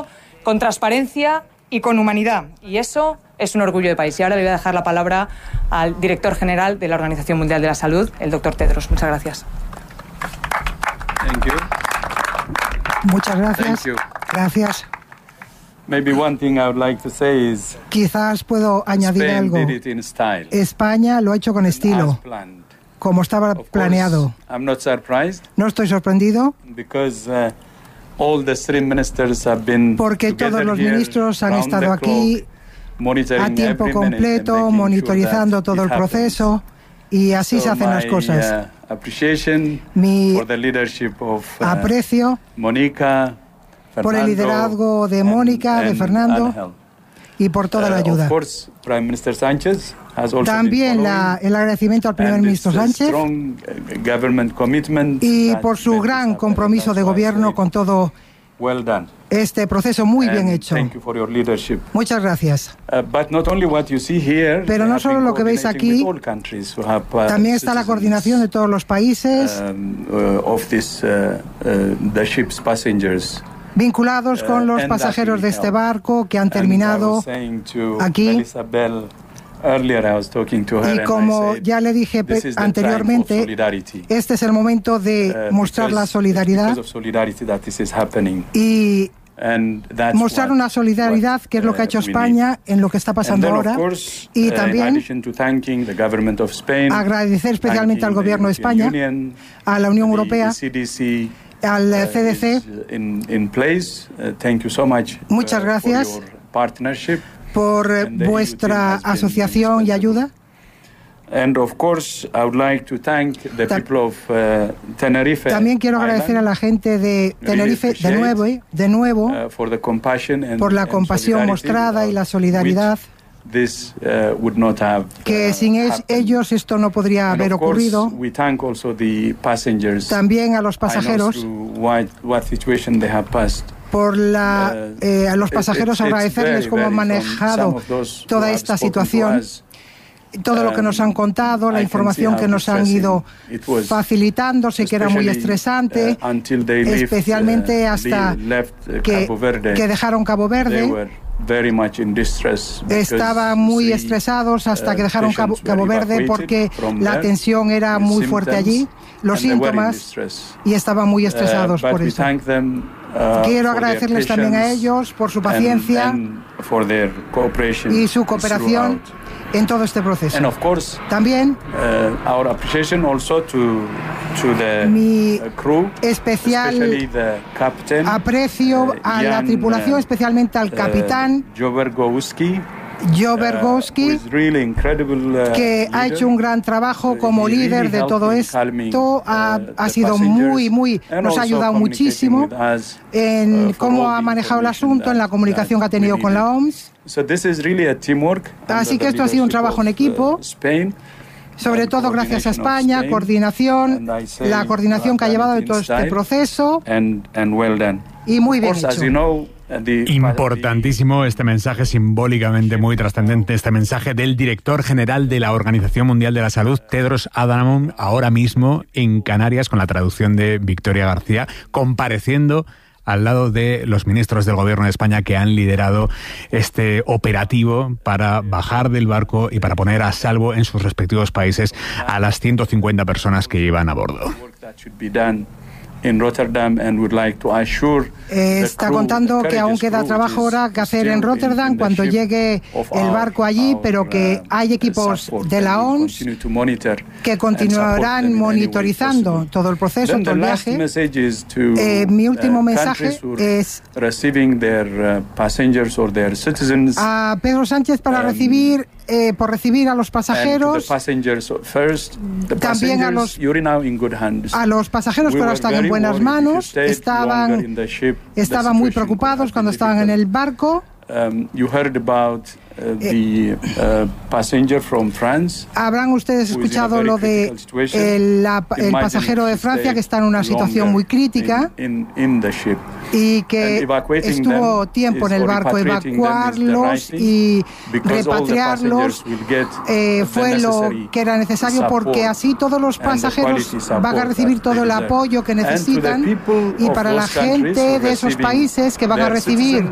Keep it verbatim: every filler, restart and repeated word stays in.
hacerlo con transparencia y con humanidad. Y eso es un orgullo de país. Y ahora le voy a dejar la palabra al director general de la Organización Mundial de la Salud, el doctor Tedros. Muchas gracias. Thank you. Muchas gracias. Thank you. Gracias. Maybe one thing I would like to say is Quizás puedo añadir Spain algo. did it in style, España lo ha hecho con as estilo, planned. como estaba Of course, planeado. I'm not surprised No estoy sorprendido because uh, all the three ministers have been porque together todos los here, ministros han round estado the aquí clock, monitoring a tiempo every minute and completo, making monitorizando sure that todo el it happens. proceso, y así So se hacen las my, cosas. uh, appreciation Mi for the leadership of uh, aprecio Monica, por el Fernando, liderazgo de and- Mónica, de and Fernando, Ángel. y por toda la Uh, ayuda. Of course, Prime Minister Sánchez has also También been la, following, el agradecimiento al primer and ministro it's a Sánchez strong, uh, government commitment y that por su made this gran happen. compromiso de That's why I gobierno say con todo well done. este proceso muy bien And hecho. Thank you for your leadership. Muchas gracias. Uh, but not only what you see here, Pero they no have solo been lo que veis coordinating aquí, with all countries who have, uh, También está la citizens, coordinación de todos los países um, uh, of this, uh, uh, the ship's passengers. vinculados con Uh, los and pasajeros that de really este helped. barco que han And I terminado was saying to aquí. Melissa Bell earlier, I was talking to her y and como I said, ya le dije this pe- is the time of anteriormente, solidarity. este es el momento de Uh, mostrar because la it's solidaridad because of solidarity that this is happening. y And that's mostrar what- una solidaridad what, que es lo que ha hecho uh, we España need. en lo que está And pasando then, of ahora. course, Y uh, in también addition to thanking the government of Spain, agradecer especialmente thanking al gobierno de the European España, Union, a la Unión the Europea, C D C, al uh, C D C, is in, in place. Uh, thank you so much uh, Muchas gracias. for your partnership. por And the vuestra E U team has been asociación y ayuda. And of course, I would like to thank the Ta- people of uh, Tenerife. También quiero agradecer a Island, la gente de Tenerife de appreciate, nuevo, ¿eh? de nuevo uh, for the compassion and, por la and compasión solidarity mostrada y la without solidaridad, which this uh, would not have que uh, sin es- happened. ellos esto no podría And haber of course, ocurrido. we thank also the passengers. También a los I know pasajeros through what, what situation they have passed. por la, Uh, eh, a los it- pasajeros it's- it's agradecerles very, cómo han very from manejado some of those who toda have esta spoken to situación, us. todo lo que nos han contado, la I can información see que how nos han distressing ido it was, facilitando, sé que era muy especially, estresante, uh, until they left, especialmente uh, hasta le- left, uh, que, Cabo Verde. que dejaron Cabo They Verde. were very much in distress because Estaban muy three, estresados hasta uh, que dejaron Cabo, patients were Cabo Verde evacuated porque from la there tensión era with muy fuerte symptoms, allí, los and they were in síntomas, distress. y estaban muy Uh, estresados but por we eso. thank them, uh, Quiero for their agradecerles también a patience ellos por su and- paciencia and for their cooperation y su cooperación throughout. en todo este proceso. And of course, También uh, our appreciation also to to the Mi uh, crew, especial especially the captain, aprecio uh, a la Jan, tripulación, uh, especialmente al capitán uh, Jobergowski, Joe uh, Bergowski, who is really incredible, uh, que ha leader. hecho un gran trabajo como He really líder de helped todo in calming, esto, ha, uh, ha the sido passengers muy, muy, and nos ha also ayudado communicating muchísimo with us, en uh, for cómo all ha the manejado el information asunto, en la that- comunicación que ha that tenido we con la needed. O M S. So this is really a teamwork. Así under que the esto ha sido un leadership trabajo en of, equipo, uh, Spain, sobre and todo gracias a coordination of España, Spain. coordinación, And I say la coordinación que ha llevado de todo este style, proceso, and, and well done. y muy Of bien course, as hecho. you know, uh, the- Importantísimo este mensaje, simbólicamente muy trascendente, este mensaje del director general de la Organización Mundial de la Salud, Tedros Adhanom, ahora mismo en Canarias, con la traducción de Victoria García, compareciendo al lado de los ministros del Gobierno de España que han liderado este operativo para bajar del barco y para poner a salvo en sus respectivos países a las ciento cincuenta personas que iban a bordo. work that should be done in Rotterdam, and would like to assure Eh, the está crew, contando the que aún courageous queda crew trabajo which is ahora que hacer still en in- Rotterdam in the cuando ship llegue of el our- barco allí, our, pero que uh, hay equipos support de la and O we'll M S continue to monitor que and support them continuarán in any way monitorizando possible. todo el proceso, Then todo the el last viaje. message is to, Eh, mi último uh, mensaje countries who are es receiving their uh, passengers or their citizens, a Pedro Sánchez para Um, recibir, eh, por recibir a los and to the pasajeros, passengers first. The También a passengers, los- you're now in good hands. a los pasajeros We que ahora were están en very buenas worried if you manos, stayed longer estaban, in the ship, the estaban muy situation could preocupados have cuando been estaban en difficult. el barco. Um, you heard about uh, the uh, passenger from France. Habrán ustedes Who is in a escuchado very lo de critical situation. el, la- el Imagine pasajero de if he Francia stayed que está en una situación longer muy crítica in, in, in the ship. y que And evacuating estuvo them tiempo en is- el or barco, repatriating them is the evacuarlos right thing, y because all the repatriarlos passengers will get eh, the fue lo necessary que era necesario porque support así todos los and the pasajeros quality support van a recibir that todo they el deserve. apoyo que And to the necesitan people y of para la those countries gente who de esos receiving países que van a their recibir citizens